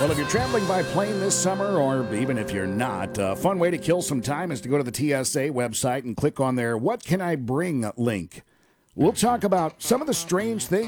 Well, if you're traveling by plane this summer, or even if you're not, a fun way to kill some time is to go to the TSA website and click on their What Can I Bring link. We'll talk about some of the strange things